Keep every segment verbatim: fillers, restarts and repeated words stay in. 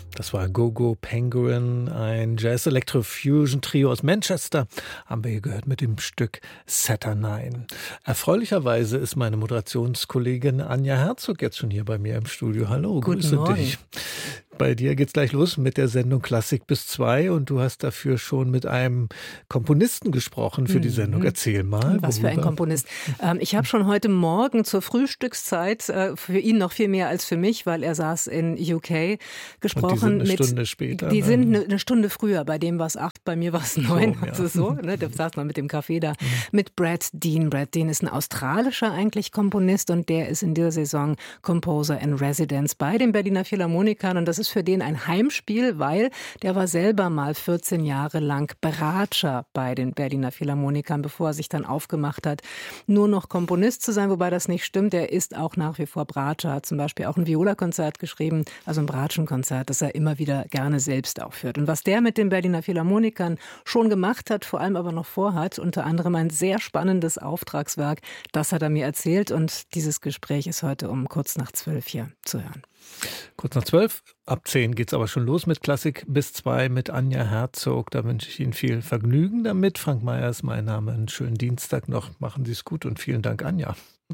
Das war Go-Go Penguin, ein Jazz-Electro-Fusion-Trio aus Manchester, haben wir hier gehört mit dem Stück Saturnine. Erfreulicherweise ist meine Moderationskollegin Anja Herzog jetzt schon hier bei mir im Studio. Hallo, Guten grüße Morgen. dich. Bei dir geht's gleich los mit der Sendung Klassik bis zwei und du hast dafür schon mit einem Komponisten gesprochen für die Sendung. Erzähl mal. Was für ein Komponist. Ähm, ich habe schon heute Morgen zur Frühstückszeit, äh, für ihn noch viel mehr als für mich, weil er saß in U K, gesprochen. Und die sind eine mit, Stunde später. Die ne? sind eine, eine Stunde früher. Bei dem war es acht, bei mir war es neun. So, ja. Also so, ne? Da saß man mit dem Kaffee da. Mit Brad Dean. Brad Dean ist ein australischer eigentlich Komponist und der ist in dieser Saison Composer in Residence bei den Berliner Philharmonikern und das ist für den ein Heimspiel, weil der war selber mal vierzehn Jahre lang Berater bei den Berliner Philharmonikern, bevor er sich dann aufgemacht hat, nur noch Komponist zu sein, wobei das nicht stimmt. Er ist auch nach wie vor Berater, hat zum Beispiel auch ein Viola-Konzert geschrieben, also ein Bratschen-Konzert, das er immer wieder gerne selbst aufführt. Und was der mit den Berliner Philharmonikern schon gemacht hat, vor allem aber noch vorhat, unter anderem ein sehr spannendes Auftragswerk, das hat er mir erzählt und dieses Gespräch ist heute um kurz nach zwölf hier zu hören. Kurz nach zwölf, ab zehn geht's aber schon los mit Klassik bis zwei mit Anja Herzog. Da wünsche ich Ihnen viel Vergnügen damit. Frank Meyer ist mein Name. Einen schönen Dienstag noch. Machen Sie es gut und vielen Dank, Anja.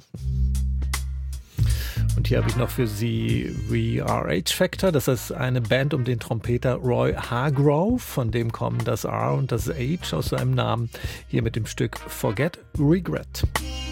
Und hier habe ich noch für Sie We Are H-Factor. Das ist eine Band um den Trompeter Roy Hargrove. Von dem kommen das R und das H aus seinem Namen. Hier mit dem Stück Forget Regret.